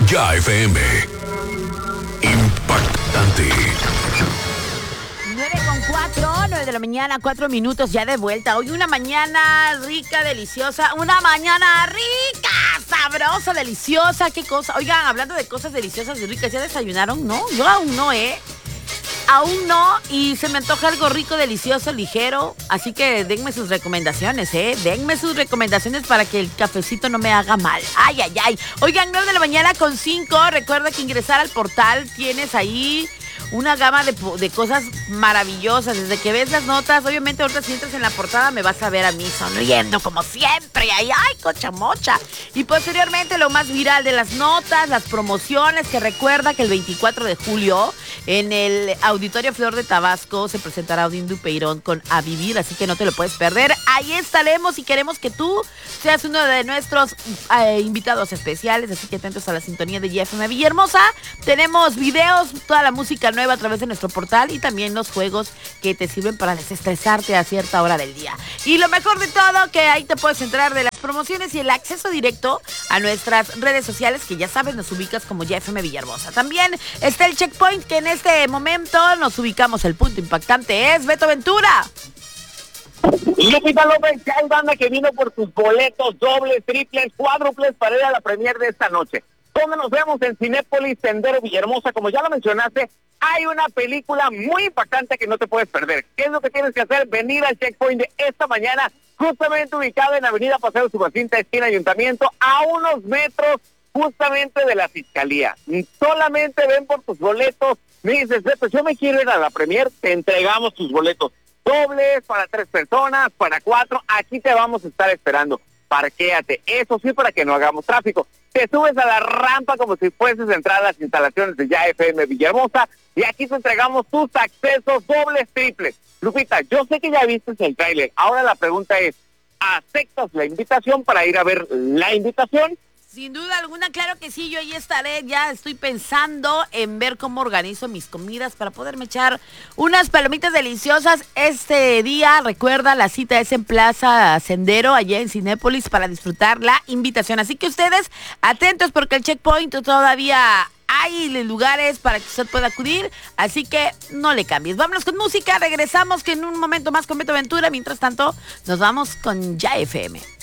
Ya FM. Impactante. 9:04, 9 de la mañana, 4 minutos ya de vuelta. Hoy una mañana rica, deliciosa. Una mañana rica, sabrosa, deliciosa. ¿Qué cosa? Oigan, hablando de cosas deliciosas y ricas, ¿ya desayunaron? No, yo aún no, Aún no, y se me antoja algo rico, delicioso, ligero. Así que denme sus recomendaciones, Denme sus recomendaciones para que el cafecito no me haga mal. Ay, ay, ay. Oigan, 9 de la mañana con 5. Recuerda que ingresar al portal tienes ahí una gama de cosas maravillosas. Desde que ves las notas, obviamente ahorita si entras en la portada me vas a ver a mí sonriendo como siempre. Ay, ay, cocha mocha. Y posteriormente lo más viral de las notas, las promociones, que recuerda que el 24 de julio en el Auditorio Flor de Tabasco se presentará Odín Dupeirón con A Vivir, así que no te lo puedes perder. Ahí estaremos y queremos que tú seas uno de nuestros invitados especiales, así que atentos a la sintonía de YFM Villahermosa. Tenemos videos, toda la música nueva a través de nuestro portal y también los juegos que te sirven para desestresarte a cierta hora del día. Y lo mejor de todo, que ahí te puedes enterar de las promociones y el acceso directo a nuestras redes sociales, que ya sabes, nos ubicas como YFM Villahermosa. También está el checkpoint, que en este momento nos ubicamos. El punto impactante es Beto Ventura. Lupita López, ya hay banda que vino por sus boletos dobles, triples, cuádruples para ir a la premier de esta noche. ¿Dónde nos vemos? En Cinépolis Sendero Villahermosa. Como ya lo mencionaste, hay una película muy impactante que no te puedes perder. ¿Qué es lo que tienes que hacer? Venir al checkpoint de esta mañana, justamente ubicado en Avenida Paseo Subacinta, esquina Ayuntamiento, a unos metros justamente de la Fiscalía. Solamente ven por tus boletos. Me dices, Beto, yo me quiero ir a la premier, te entregamos tus boletos dobles para 3 personas, para 4, aquí te vamos a estar esperando. Parquéate, eso sí, para que no hagamos tráfico. Te subes a la rampa como si fueses a entrar a las instalaciones de YFM Villahermosa y aquí te entregamos tus accesos dobles, triples. Lupita, yo sé que ya viste el tráiler. Ahora la pregunta es, ¿aceptas la invitación para ir a ver la invitación? Sin duda alguna, claro que sí, yo ahí estaré. Ya estoy pensando en ver cómo organizo mis comidas para poderme echar unas palomitas deliciosas este día. Recuerda, la cita es en Plaza Sendero, allá en Cinépolis, para disfrutar la invitación. Así que ustedes atentos, porque el checkpoint todavía hay lugares para que usted pueda acudir, así que no le cambies. Vámonos con música, regresamos que en un momento más con Beto Ventura. Mientras tanto, nos vamos con YFM.